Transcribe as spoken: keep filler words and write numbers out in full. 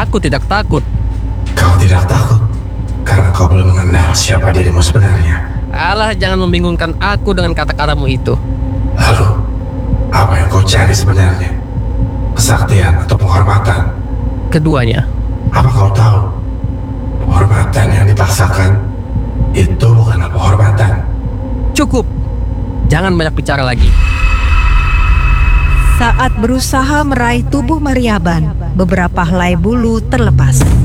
Aku tidak takut. Kau tidak takut karena kau belum mengenal siapa dirimu sebenarnya. Alah, jangan membingungkan aku dengan kata-katamu itu. Lalu, apa yang kau cari sebenarnya? Kesaktian atau penghormatan? Keduanya. Apa kau tahu? Penghormatan yang dipaksakan itu bukanlah penghormatan. Cukup. Jangan banyak bicara lagi. Saat berusaha meraih tubuh Maryaban, beberapa helai bulu terlepas.